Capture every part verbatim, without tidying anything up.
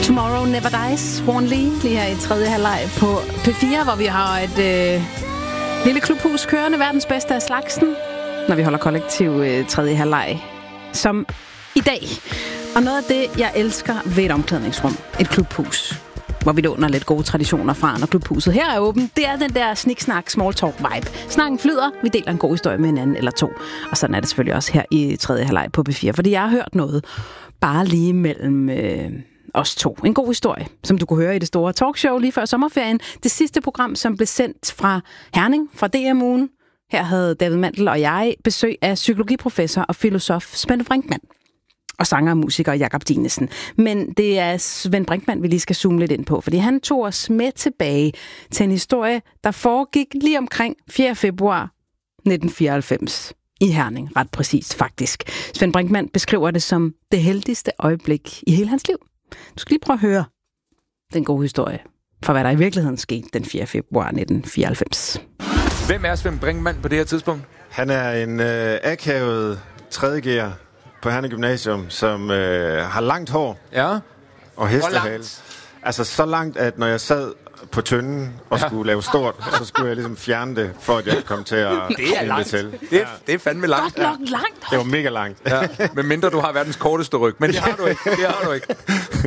Tomorrow Never Dies, Swan Lee, lige her i tredje halvleg på P fire, hvor vi har et øh, lille klubhus kørende, verdens bedste af slagsen, når vi holder kollektiv øh, tredje halvleg, som i dag. Og noget af det, jeg elsker ved et omklædningsrum, et klubhus, hvor vi låner lidt gode traditioner fra, når klubhuset her er åbent, det er den der sniksnak, small talk vibe. Snakken flyder, vi deler en god historie med en anden eller to. Og sådan er det selvfølgelig også her i tredje halvleg på P fire, fordi jeg har hørt noget bare lige mellem øh, os to. En god historie, som du kunne høre i det store talkshow lige før sommerferien. Det sidste program, som blev sendt fra Herning, fra D M-ugen. Her havde David Mandel og jeg besøg af psykologiprofessor og filosof Svend Brinkmann. Og sanger og musiker Jakob Dinesen. Men det er Svend Brinkmann, vi lige skal zoome lidt ind på, fordi han tog os med tilbage til en historie, der foregik lige omkring fjerde februar nitten fireoghalvfems i Herning, ret præcist faktisk. Svend Brinkmann beskriver det som det heldigste øjeblik i hele hans liv. Du skal lige prøve at høre den gode historie for, hvad der i virkeligheden skete den fjerde februar nitten fireoghalvfems. Hvem er Svend Brinkmann på det her tidspunkt? Han er en øh, akavet tredje gear på Herning Gymnasium, som øh, har langt hår ja. og hestehale. Altså så langt, at når jeg sad på tynden og ja. skulle lave stort, så skulle jeg ligesom fjerne det, for at jeg kom til at det er langt. Til. Det, er, det er fandme langt. Godt nok ja. langt. Det var mega langt. Ja. Men mindre du har verdens korteste ryg. Men det har du ikke. Det har du ikke.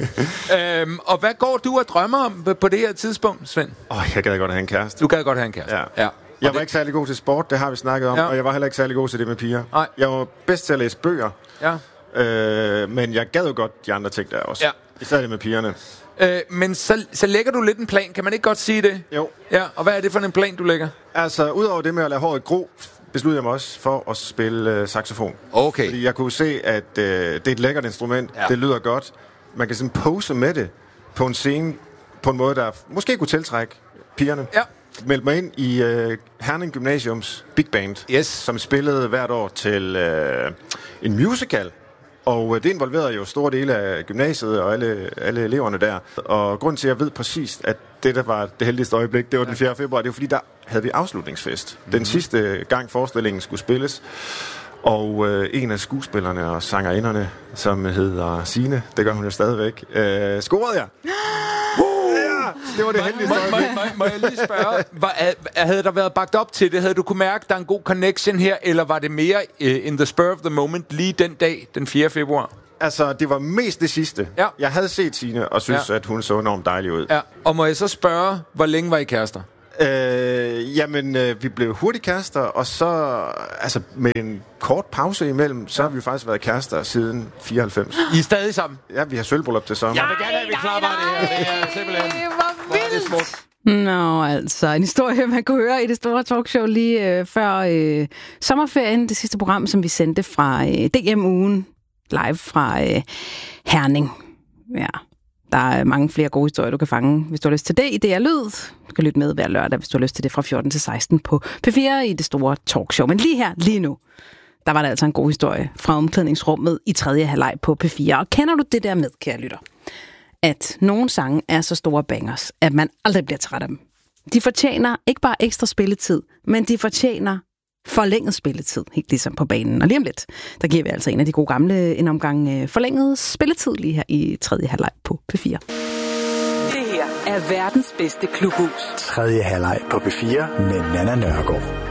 øhm, og hvad går du og drømmer om på det her tidspunkt, Svend? Åh, oh, jeg gad godt have en kæreste. Du gad godt have en kæreste. Ja. ja. Jeg var det... ikke særlig god til sport, det har vi snakket om, ja. og jeg var heller ikke særlig god til det med piger. Nej. Jeg var bedst til at læse bøger, ja. øh, men jeg gad jo godt de andre ting der også. Ja. Især det med pigerne. Øh, men så, så lægger du lidt en plan, kan man ikke godt sige det? Jo. Ja, og hvad er det for en plan, du lægger? Altså, udover det med at lade håret gro, besluttede jeg mig også for at spille øh, saxofon. Okay. Fordi jeg kunne se, at øh, det er et lækkert instrument, ja. det lyder godt. Man kan sådan pose med det på en scene, på en måde, der måske kunne tiltrække pigerne. Ja. Meldte mig ind i øh, Herning Gymnasiums Big Band, yes. som spillede hvert år til øh, en musical. Og øh, det involverede jo store dele af gymnasiet og alle, alle eleverne der. Og grunden til, at jeg ved præcist, at det, der var det heldigste øjeblik, det var den fjerde februar, det var fordi, der havde vi afslutningsfest. Mm-hmm. Den sidste gang forestillingen skulle spilles. Og øh, en af skuespillerne og sangerinderne, som hedder Signe, det gør hun jo stadigvæk, øh, scorede jeg. Det var det heldigste øjeblik. Må, må, må jeg lige spørge, var, havde der været bagt op til det? Havde du kunne mærke, der er en god connection her, eller var det mere uh, in the spur of the moment lige den dag, den fjerde februar? Altså, det var mest det sidste. Ja. Jeg havde set Signe og synes, ja. at hun så enormt dejlig ud. Ja. Og må jeg så spørge, hvor længe var I kærester? Øh, jamen, øh, vi blev hurtigt kærester, og så, altså med en kort pause imellem, så har vi faktisk været kærester siden fireoghalvfems. I er stadig sammen? Ja, vi har sølvbryllup til sommer. Jeg vil gerne have, at vi klapper det her. Det er simpelthen... Hvor vildt! Det er smukt. Nå, altså, en historie, man kunne høre i det store talkshow lige øh, før øh, sommerferien, det sidste program, som vi sendte fra øh, D M-ugen, live fra øh, Herning. Ja, der er mange flere gode historier, du kan fange, hvis du har lyst til det i D R Lyd. Du kan lytte med hver lørdag, hvis du har lyst til det, fra fjorten til seksten på P fire i det store talkshow. Men lige her, lige nu, der var der altså en god historie fra omklædningsrummet i tredje halvleg på P fire. Og kender du det der med, kære lytter, at nogle sange er så store bangers, at man aldrig bliver træt af dem. De fortjener ikke bare ekstra spilletid, men de fortjener forlænget spilletid, helt ligesom på banen. Og lige om lidt, der giver vi altså en af de gode gamle en omgang forlænget spilletid lige her i tredje halvleg på P fire. Det her er verdens bedste klubhus. Tredje halvleg på P fire med Nanna Nørgaard.